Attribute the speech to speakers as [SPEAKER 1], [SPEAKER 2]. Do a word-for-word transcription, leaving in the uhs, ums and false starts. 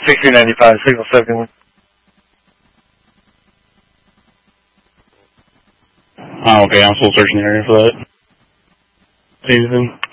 [SPEAKER 1] sixteen ninety-five, signal seventy-one.
[SPEAKER 2] Oh, okay, I'm still searching the area for that. See anything?